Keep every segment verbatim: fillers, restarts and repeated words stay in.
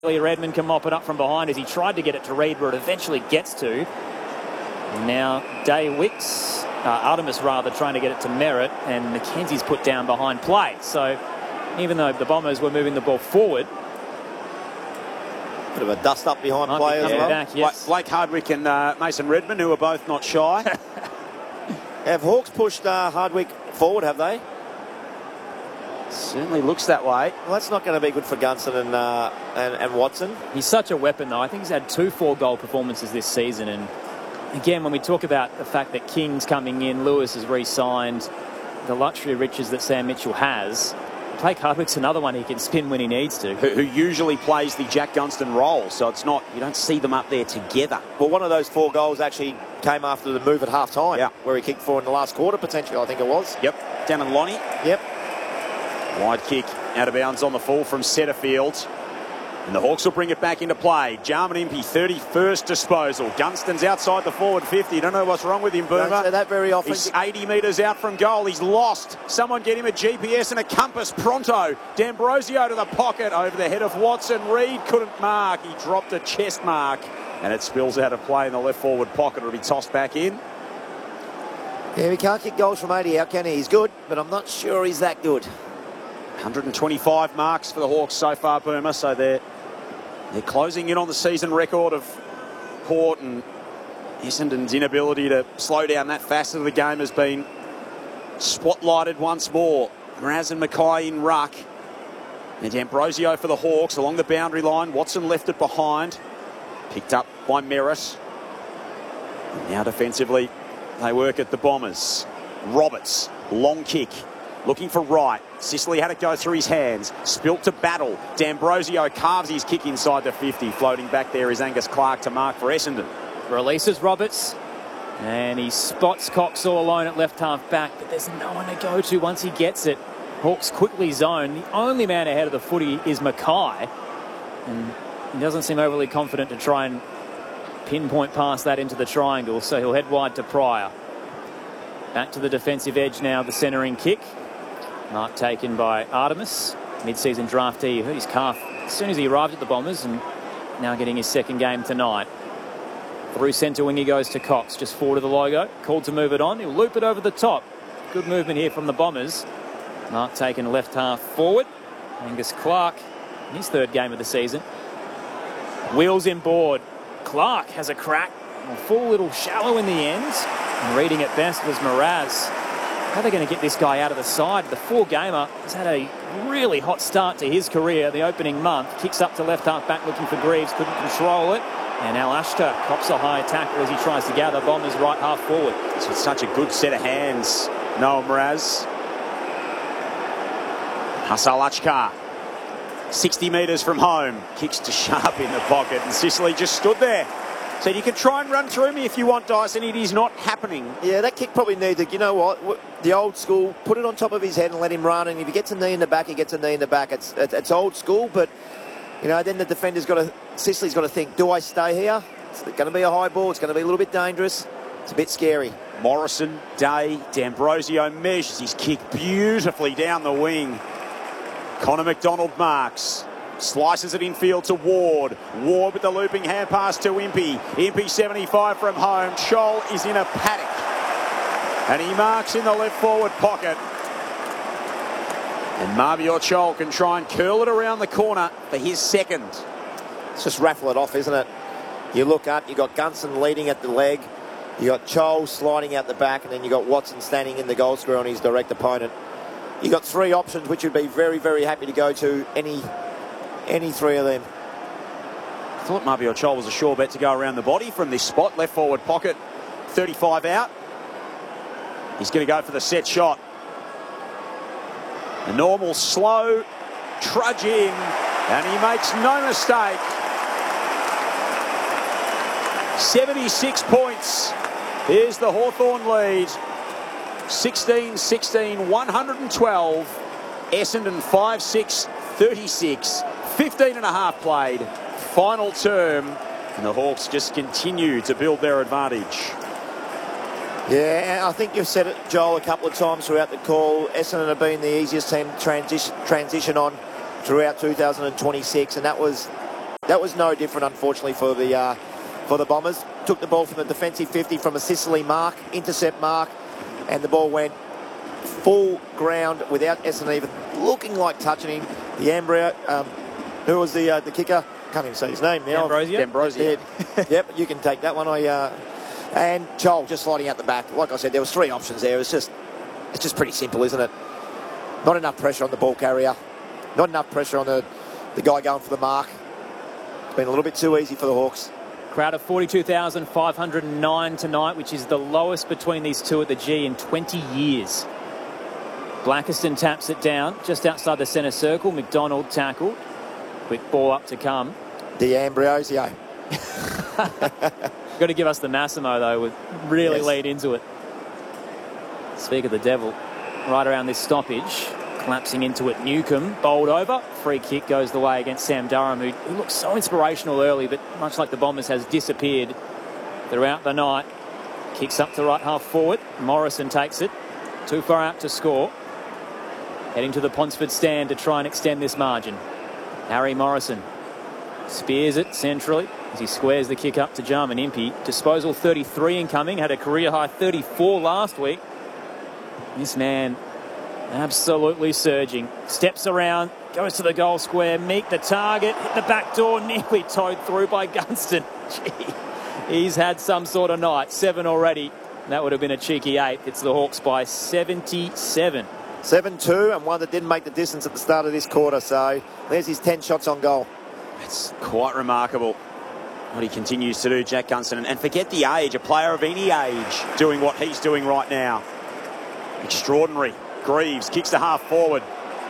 Redmond can mop it up from behind as he tried to get it to Reid, where it eventually gets to. And now Day Wicks, uh, Artemis rather, trying to get it to Merritt, and Mackenzie's put down behind play. So even though the Bombers were moving the ball forward, bit of a dust up behind play as well. Back, yes. Blake Hardwick and uh, Mason Redmond, who are both not shy. Have Hawks pushed uh, Hardwick forward, have they? Certainly looks that way. Well, that's not going to be good for Gunston and, uh, and and Watson. He's such a weapon, though. I think he's had two four-goal performances this season. And again, when we talk about the fact that King's coming in, Lewis has re-signed, the luxury of riches that Sam Mitchell has, Blake Hardwick's another one he can spin when he needs to. Who, who usually plays the Jack Gunston role, so it's not, you don't see them up there together. Well, one of those four goals actually came after the move at half-time, yeah. where he kicked four in the last quarter, potentially, I think it was. Yep, down in Lonnie. Yep. Wide kick out of bounds on the full from Setterfield. And the Hawks will bring it back into play. Jarman Impey, thirty-first disposal. Gunston's outside the forward fifty. You don't know what's wrong with him, Boomer. Don't say that very often. He's eighty metres out from goal. He's lost. Someone get him a G P S and a compass pronto. D'Ambrosio to the pocket over the head of Watson. Reid couldn't mark. He dropped a chest mark. And it spills out of play in the left forward pocket. It'll be tossed back in. Yeah, he can't kick goals from eighty out, can he? He's good, but I'm not sure he's that good. one hundred twenty-five marks for the Hawks so far, Boomer, so they're they're closing in on the season record of Port, and Essendon's inability to slow down that facet of the game has been spotlighted once more. Mraz and Mackay in ruck, and D'Ambrosio for the Hawks along the boundary line. Watson left it behind, picked up by Merritt. And now defensively they work at the Bombers. Roberts, long kick, looking for Wright. Sicily had it go through his hands. Spilt to Battle. D'Ambrosio carves his kick inside the fifty. Floating back there is Angus Clark to mark for Essendon. Releases Roberts. And he spots Cox all alone at left half back. But there's no one to go to once he gets it. Hawks quickly zone. The only man ahead of the footy is Mackay. And he doesn't seem overly confident to try and pinpoint past that into the triangle. So he'll head wide to Pryor. Back to the defensive edge now. The centering kick. Mark taken by Artemis, mid-season draftee. He hurt his calf as soon as he arrived at the Bombers, and now getting his second game tonight. Through centre wing he goes to Cox, just forward of the logo. Called to move it on. He'll loop it over the top. Good movement here from the Bombers. Mark taken left half forward. Angus Clark, in his third game of the season. Wheels inboard. Clark has a crack. A full little shallow in the end. And reading it best was Mraz. How are they going to get this guy out of the side? The four-gamer has had a really hot start to his career the opening month. Kicks up to left half back looking for Greaves. Couldn't control it. And Al Ashton cops a high tackle as he tries to gather Bombers right half forward. It's such a good set of hands, Noah Mraz. Hassan Achkar, sixty metres from home. Kicks to Sharp in the pocket. And Sicily just stood there. Said, you can try and run through me if you want, Dyson. It is not happening. Yeah, that kick probably needed, you know what, the old school, put it on top of his head and let him run. And if he gets a knee in the back, he gets a knee in the back. It's it's old school, but, you know, then the defender's got to, Sicily's got to think, do I stay here? It's going to be a high ball. It's going to be a little bit dangerous. It's a bit scary. Morrison, Day, D'Ambrosio measures his kick beautifully down the wing. Connor McDonald marks. Slices it infield to Ward. Ward with the looping hand pass to Impey. Impey seventy-five from home. Scholl is in a paddock. And he marks in the left forward pocket. And Mabior Scholl can try and curl it around the corner for his second. It's just raffle it off, isn't it? You look up, you got Gunston leading at the leg. You got Scholl sliding out the back, and then you got Watson standing in the goal square on his direct opponent. You got three options which you'd be very, very happy to go to any Any three of them. I thought Mabior Scholl was a sure bet to go around the body from this spot. Left forward pocket, thirty-five out. He's going to go for the set shot. The normal slow trudge in, and he makes no mistake. seventy-six points. Here's the Hawthorn lead. sixteen sixteen, one hundred twelve. Essendon five six, thirty-six. fifteen and a half played, final term, and the Hawks just continue to build their advantage. Yeah, I think you've said it, Joel, a couple of times throughout the call. Essendon have been the easiest team to transition, transition on throughout two thousand twenty-six, and that was that was no different, unfortunately, for the uh, for the Bombers. Took the ball from the defensive fifty from a Sicily mark, intercept mark, and the ball went full ground without Essendon even looking like touching him. The Ambrose, um, who was the uh, the kicker? Can't even say his name now. Ambrosio. Ambrosio. Yeah. Yep, you can take that one. I uh, and Joel just sliding out the back. Like I said, there was three options there. It's just it's just pretty simple, isn't it? Not enough pressure on the ball carrier. Not enough pressure on the the guy going for the mark. It's been a little bit too easy for the Hawks. Crowd of forty-two thousand five hundred nine tonight, which is the lowest between these two at the G in twenty years. Blackiston taps it down just outside the centre circle. McDonald tackled. Quick ball up to come. D'Ambrosio. Got to give us the Massimo, though, with really Yes. lead into it. Speak of the devil. Right around this stoppage. Collapsing into it, Newcomb. Bowled over. Free kick goes the way against Sam Durham, who, who looked so inspirational early, but much like the Bombers, has disappeared throughout the night. Kicks up to right half forward. Morrison takes it. Too far out to score. Heading to the Ponsford stand to try and extend this margin. Harry Morrison spears it centrally as he squares the kick up to Jarman Impey. Disposal thirty-three incoming. Had a career high thirty-four last week. This man absolutely surging. Steps around, goes to the goal square. Meek the target. Hit the back door. Nearly towed through by Gunston. Gee, he's had some sort of night. Seven already. That would have been a cheeky eight. It's the Hawks by seventy-seven. seven two and one that didn't make the distance at the start of this quarter. So there's his ten shots on goal. It's quite remarkable what he continues to do, Jack Gunston. And, and forget the age, a player of any age doing what he's doing right now. Extraordinary. Greaves kicks to half forward.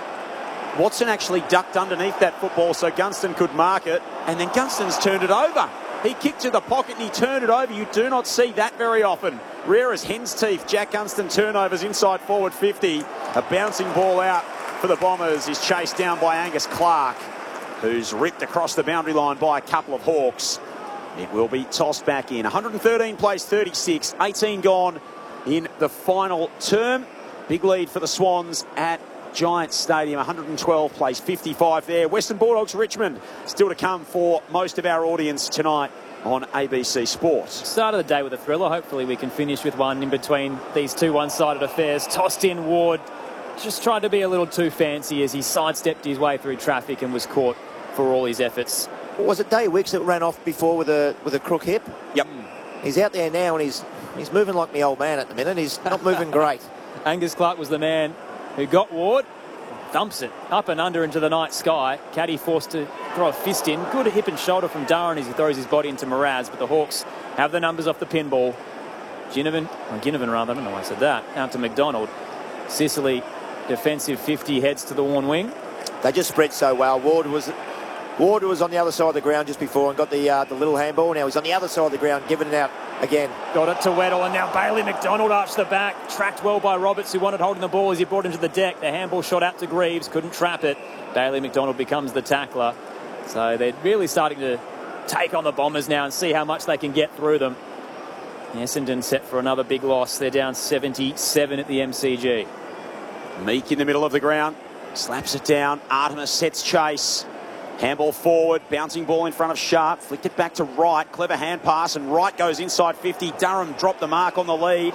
Watson actually ducked underneath that football so Gunston could mark it. And then Gunston's turned it over. He kicked to the pocket and he turned it over. You do not see that very often. Rare as hen's teeth. Jack Gunston turnovers inside forward fifty. A bouncing ball out for the Bombers is chased down by Angus Clark, who's ripped across the boundary line by a couple of Hawks. It will be tossed back in. one hundred thirteen plays thirty-six. eighteen gone in the final term. Big lead for the Swans at Giants Stadium. one hundred twelve plays fifty-five there. Western Bulldogs Richmond still to come for most of our audience tonight on A B C Sports. Start of the day with a thriller. Hopefully we can finish with one in between these two one-sided affairs. Tossed in Ward. Just tried to be a little too fancy as he sidestepped his way through traffic and was caught for all his efforts. Was it Day Wicks that ran off before with a with a crook hip? Yep. He's out there now and he's he's moving like my old man at the minute. He's not moving great. Angus Clark was the man who got Ward. Dumps it up and under into the night sky. Caddy forced to throw a fist in. Good hip and shoulder from Darren as he throws his body into Mraz, but the Hawks have the numbers off the pinball. Ginnivan, or Ginnivan rather, I don't know why I said that, out to McDonald. Sicily, defensive fifty, heads to the Warn wing. They just spread so well. Ward was Ward was on the other side of the ground just before and got the uh, the little handball. Now he's on the other side of the ground, giving it out again. Got it to Weddle, and now Bailey McDonald arched the back. Tracked well by Roberts, who wanted holding the ball as he brought him to the deck. The handball shot out to Greaves, couldn't trap it. Bailey McDonald becomes the tackler. So they're really starting to take on the Bombers now and see how much they can get through them. Essendon set for another big loss. They're down seventy-seven at the M C G. Meek in the middle of the ground. Slaps it down. Artemis sets chase. Handball forward. Bouncing ball in front of Sharp. Flicked it back to Wright. Clever hand pass. And Wright goes inside fifty. Durham dropped the mark on the lead.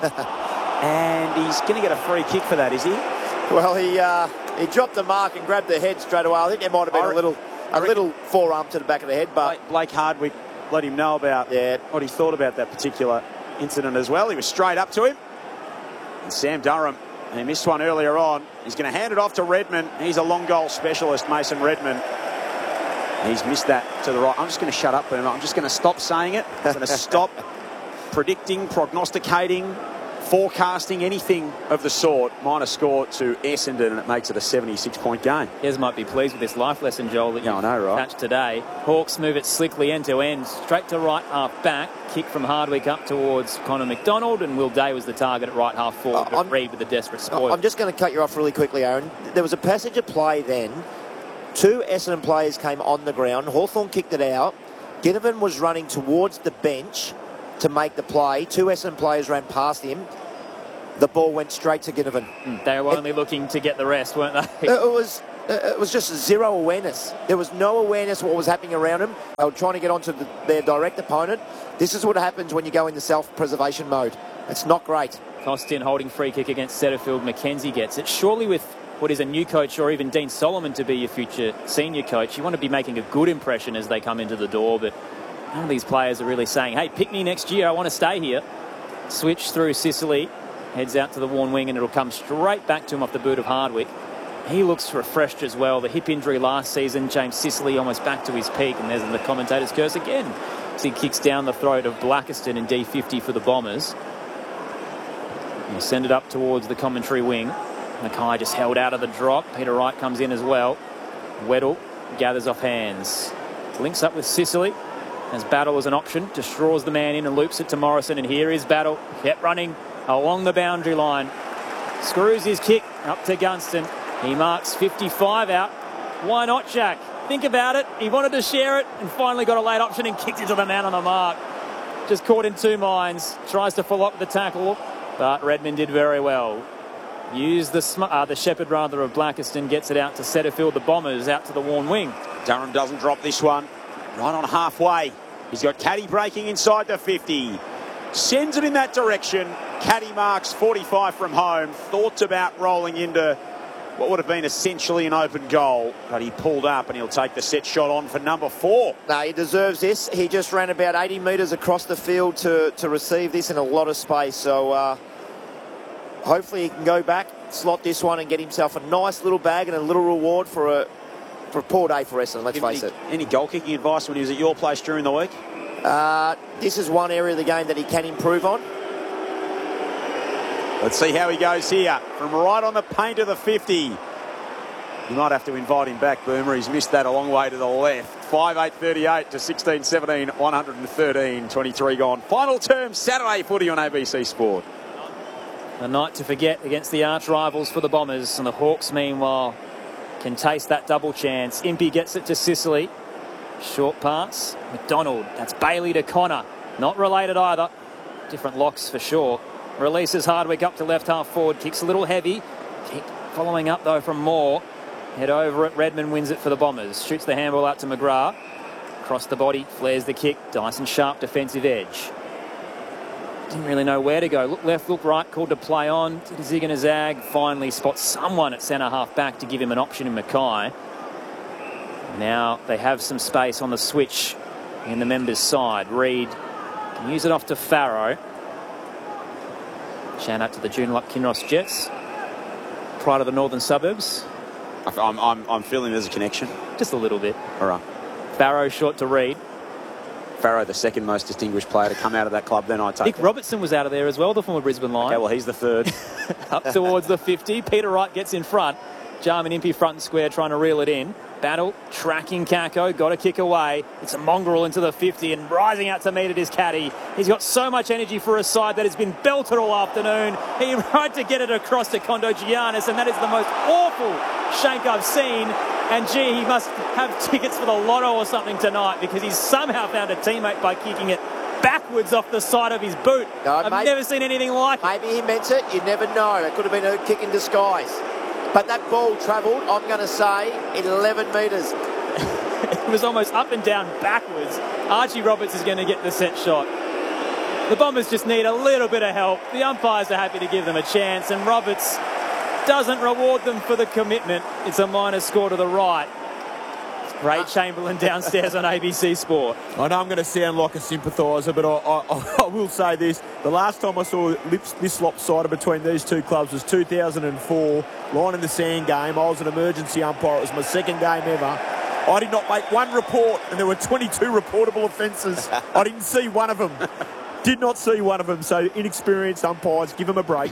And he's going to get a free kick for that, is he? Well, he uh, he dropped the mark and grabbed the head straight away. I think there might have been a little a little forearm to the back of the head, but Blake Hardwick let him know about yeah. what he thought about that particular incident as well. He was straight up to him. And Sam Durham, he missed one earlier on. He's going to hand it off to Redmond. He's a long goal specialist, Mason Redmond. He's missed that to the right. I'm just going to shut up, Boomer. I'm just going to stop saying it. I'm going to stop predicting, prognosticating, forecasting, anything of the sort. Minor score to Essendon, and it makes it a seventy-six point game. Yes, might be pleased with this life lesson, Joel, that Yeah, you've I know, right? attached today. Hawks move it slickly end to end, straight to right half back. Kick from Hardwick up towards Connor McDonald, and Will Day was the target at right half forward, Uh, but I'm- Reid with the desperate spoil. I'm just going to cut you off really quickly, Aaron. There was a passage of play then. Two Essendon players came on the ground. Hawthorn kicked it out. Ginnivan was running towards the bench to make the play. Two Essendon players ran past him. The ball went straight to Ginnivan. They were only looking to get the rest, weren't they? It was it was just zero awareness. There was no awareness of what was happening around him. They were trying to get onto the, their direct opponent. This is what happens when you go into self-preservation mode. It's not great. Costin holding free kick against Setterfield. Mackenzie gets it. Surely with what is a new coach or even Dean Solomon to be your future senior coach, you want to be making a good impression as they come into the door, but none of these players are really saying, hey, pick me next year, I want to stay here. Switch through Sicily, heads out to the worn wing, and it'll come straight back to him off the boot of Hardwick. He looks refreshed as well. The hip injury last season, James Sicily almost back to his peak, and there's the commentator's curse again as he kicks down the throat of Blackiston in D fifty for the Bombers. He'll send it up towards the commentary wing. Mackay just held out of the drop. Peter Wright comes in as well. Weddle gathers off hands. Links up with Sicily as Battle as an option. Just draws the man in and loops it to Morrison. And here is Battle. Kept running along the boundary line. Screws his kick up to Gunston. He marks fifty-five out. Why not, Jack? Think about it. He wanted to share it and finally got a late option and kicked into the man on the mark. Just caught in two minds. Tries to follow up with the tackle, but Redmond did very well. Use the uh, the shepherd rather of Blackiston, gets it out to Setterfield. The Bombers out to the worn wing. Durham doesn't drop this one. Right on halfway. He's got Caddy breaking inside the fifty. Sends it in that direction. Caddy marks forty-five from home. Thoughts about rolling into what would have been essentially an open goal, but he pulled up and he'll take the set shot on for number four. No, he deserves this. He just ran about eighty metres across the field to, to receive this in a lot of space. So uh, hopefully he can go back, slot this one and get himself a nice little bag and a little reward for a for a poor day for Essendon, let's face any, it. Any goal-kicking advice when he was at your place during the week? Uh, this is one area of the game that he can improve on. Let's see how he goes here. From right on the paint of the fifty. You might have to invite him back, Boomer. He's missed that a long way to the left. five eight thirty-eight to sixteen seventeen, one thirteen, twenty-three gone. Final term, Saturday footy on A B C Sport. A night to forget against the arch rivals for the Bombers. And the Hawks, meanwhile, can taste that double chance. Impey gets it to Sicily. Short pass. McDonald. That's Bailey to Connor. Not related either. Different locks for sure. Releases Hardwick up to left half forward. Kicks a little heavy. Kick following up though from Moore. Head over it. Redmond wins it for the Bombers. Shoots the handball out to McGrath. Across the body. Flares the kick. Dyson Sharp defensive edge. Didn't really know where to go. Look left, look right. Called to play on. To Zig and a Zag. Finally spots someone at centre half back to give him an option in Mackay. Now they have some space on the switch in the members' side. Reid can use it off to Farrow. Shout out to the Joondalup Kinross Jets. Pride of the northern suburbs. I'm, I'm, I'm feeling there's a connection. Just a little bit. All right. Farrow short to Reid. Farrow, the second most distinguished player to come out of that club, then I take Nick it. Robertson was out of there as well, the former Brisbane Lion. Okay, well, he's the third. Up towards the fifty. Peter Wright gets in front. Jarman Impey front and square trying to reel it in. Battle, tracking Kako, got a kick away. It's a mongrel into the fifty and rising out to meet it is Caddy. He's got so much energy for a side that has been belted all afternoon. He tried to get it across to Kondo Giannis, and that is the most awful shank I've seen. And gee, he must have tickets for the lotto or something tonight because he's somehow found a teammate by kicking it backwards off the side of his boot. No, I've maybe, never seen anything like it. Maybe he meant it. You never know. It could have been a kick in disguise. But that ball travelled, I'm going to say, eleven metres. It was almost up and down backwards. Archie Roberts is going to get the set shot. The Bombers just need a little bit of help. The umpires are happy to give them a chance, and Roberts doesn't reward them for the commitment. It's a minor score to the right. Ray Chamberlain downstairs on A B C Sport. I know I'm going to sound like a sympathiser, but I, I, I will say this. The last time I saw lips this lopsided between these two clubs was two thousand four, line in the sand game. I was an emergency umpire. It was my second game ever. I did not make one report, and there were twenty-two reportable offences. I didn't see one of them. Did not see one of them. So inexperienced umpires, give them a break.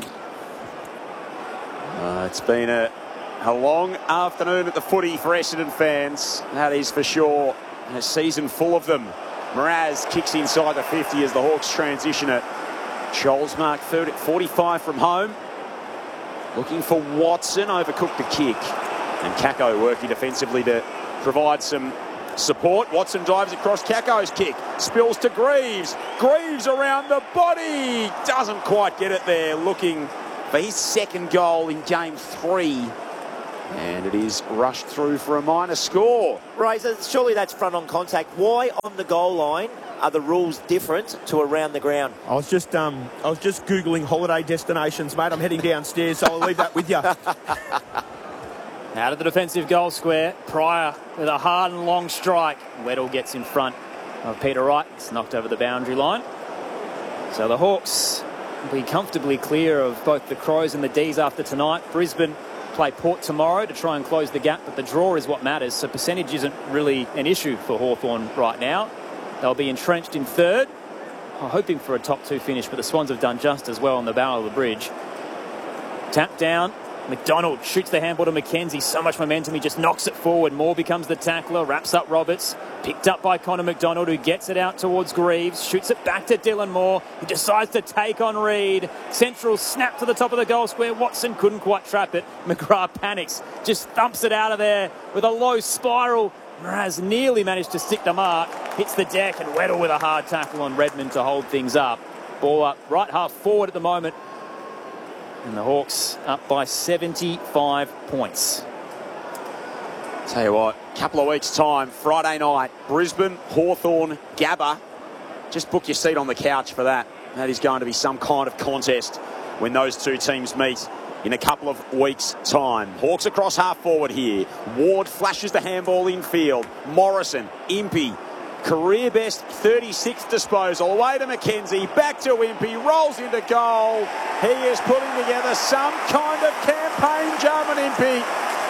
Uh, it's been a... A long afternoon at the footy for Essendon fans. That is for sure. And a season full of them. Mraz kicks inside the fifty as the Hawks transition it. Scholes mark third at forty-five from home. Looking for Watson. Overcooked the kick. And Kako working defensively to provide some support. Watson dives across Kako's kick. Spills to Greaves. Greaves around the body. Doesn't quite get it there. Looking for his second goal in game three. And it is rushed through for a minor score. Razor, surely that's front on contact. Why on the goal line are the rules different to around the ground? I was just um, I was just Googling holiday destinations, mate. I'm heading downstairs, so I'll leave that with you. Out of the defensive goal square, Pryor with a hard and long strike. Weddle gets in front of Peter Wright. It's knocked over the boundary line. So the Hawks will be comfortably clear of both the Crows and the D's after tonight. Brisbane play Port tomorrow to try and close the gap, but the draw is what matters. So percentage isn't really an issue for Hawthorn right now. They'll be entrenched in third, hoping for a top two finish, but the Swans have done just as well on the bow of the bridge. Tap down. McDonald shoots the handball to McKenzie. So much momentum, he just knocks it forward. Moore becomes the tackler, wraps up Roberts. Picked up by Connor McDonald, who gets it out towards Greaves. Shoots it back to Dylan Moore, who decides to take on Reed. Central snap to the top of the goal square. Watson couldn't quite trap it. McGrath panics, just thumps it out of there with a low spiral. Mraz nearly managed to stick the mark. Hits the deck, and Weddle with a hard tackle on Redmond to hold things up. Ball up right half forward at the moment. And the Hawks up by seventy-five points. Tell you what, couple of weeks' time, Friday night, Brisbane, Hawthorn, Gabba. Just book your seat on the couch for that. That is going to be some kind of contest when those two teams meet in a couple of weeks' time. Hawks across half forward here. Ward flashes the handball infield. Morrison, Impey. Career best thirty-sixth disposal. Away to McKenzie. Back to Impey. Rolls into goal. He is putting together some kind of campaign, Jarman Impey.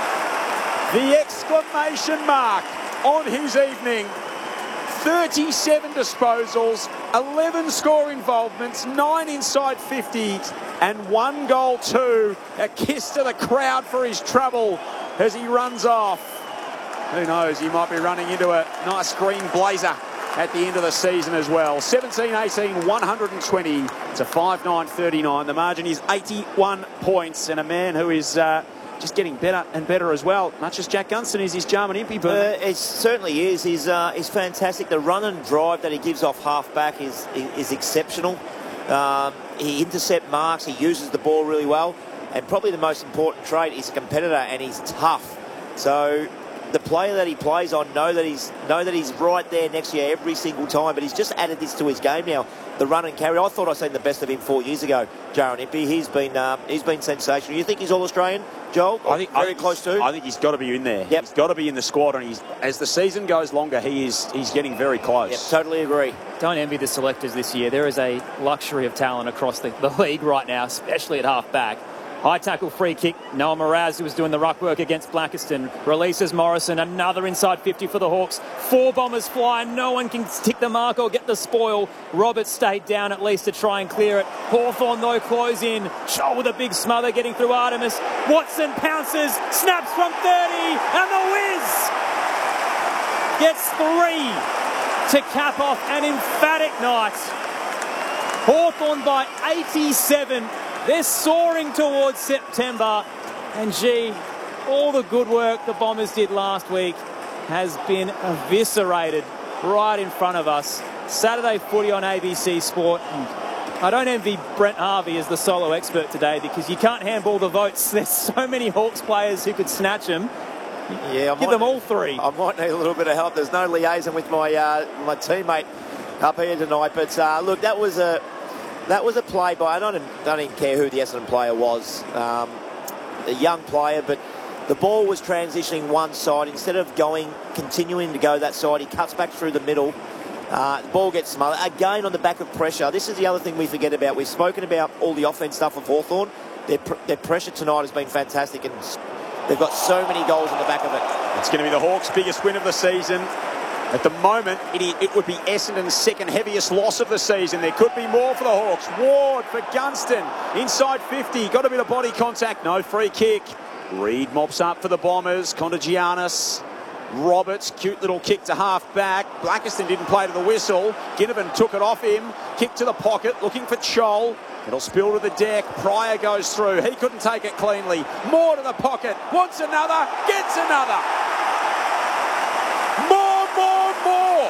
The exclamation mark on his evening. thirty-seven disposals, eleven score involvements, nine inside fifty, and one goal too. A kiss to the crowd for his trouble as he runs off. Who knows, he might be running into a nice green blazer at the end of the season as well. seventeen eighteen, one hundred twenty to five nine thirty-nine. The margin is eighty-one points, and a man who is uh, just getting better and better as well. Much as Jack Gunston is his Jarman Impey. Uh, it certainly is. He's, uh, he's fantastic. The run and drive that he gives off half-back is, is exceptional. Um, he intercept marks, he uses the ball really well, and probably the most important trait, he's a competitor and he's tough. So the player that he plays on know that he's know that he's right there next to you every single time, but he's just added this to his game now. The run and carry. I thought I seen the best of him four years ago, Jarman Impey. He's been uh, he's been sensational. You think he's all Australian, Joel? I think very I think close to. I think he's got to be in there. Yep. He's got to be in the squad, and he's as the season goes longer, he is he's getting very close. Yep, totally agree. Don't envy the selectors this year. There is a luxury of talent across the, the league right now, especially at half-back. High tackle free kick. Noah Mraz, who was doing the ruck work against Blackiston, releases Morrison. Another inside fifty for the Hawks. Four bombers fly. No one can tick the mark or get the spoil. Roberts stayed down at least to try and clear it. Hawthorn, though, close in. Scholl with a big smother getting through Artemis. Watson pounces. Snaps from thirty. And the Wiz gets three to cap off an emphatic night. Hawthorn by eighty-seven. They're soaring towards September, and gee, all the good work the Bombers did last week has been eviscerated right in front of us. Saturday footy on A B C Sport. I don't envy Brent Harvey as the solo expert today because you can't handball the votes. There's so many Hawks players who could snatch them. Yeah, I Give might, them all three. I might need a little bit of help. There's no liaison with my uh, my teammate up here tonight, but uh, look, that was a. That was a play by, I don't, don't even care who the Essendon player was, um, a young player, but the ball was transitioning one side. Instead of going, continuing to go that side, he cuts back through the middle. Uh, the ball gets smothered. Again, on the back of pressure. This is the other thing we forget about. We've spoken about all the offense stuff of Hawthorn. Their, pr their pressure tonight has been fantastic, and they've got so many goals on the back of it. It's going to be the Hawks' biggest win of the season. At the moment, it, it would be Essendon's second heaviest loss of the season. There could be more for the Hawks. Ward for Gunston. Inside fifty. Got a bit of body contact. No free kick. Reed mops up for the Bombers. Contagianis. Roberts. Cute little kick to half back. Blackiston didn't play to the whistle. Ginnivan took it off him. Kick to the pocket. Looking for Scholl. It'll spill to the deck. Pryor goes through. He couldn't take it cleanly. More to the pocket. Wants another. Gets another. More. More, more.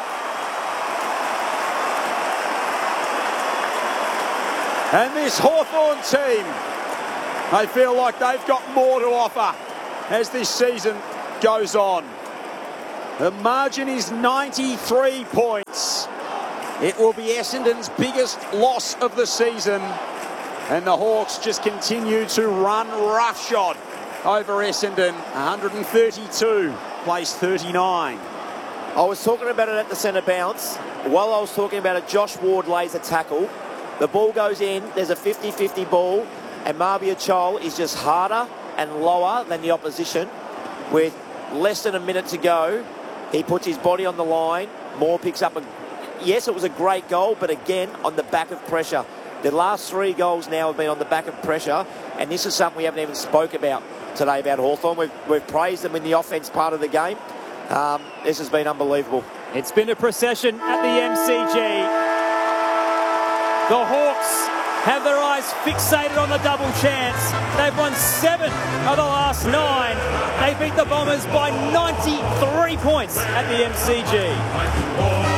And this Hawthorn team, they feel like they've got more to offer. as this season goes on. The margin is ninety-three points. It will be Essendon's biggest loss of the season. And the Hawks just continue to run roughshod over Essendon. one hundred thirty-two, place thirty-nine. I was talking about it at the centre bounce. While I was talking about it, Josh Ward lays a tackle. The ball goes in. There's a fifty fifty ball. And Marbia Chol is just harder and lower than the opposition. With less than a minute to go, he puts his body on the line. Moore picks up a... Yes, it was a great goal, but again, on the back of pressure. The last three goals now have been on the back of pressure, and this is something we haven't even spoke about today about Hawthorn. We've, we've praised them in the offence part of the game. Um, this has been unbelievable. It's been a procession at the M C G. The Hawks have their eyes fixated on the double chance. They've won seven of the last nine. They beat the Bombers by ninety-three points at the M C G.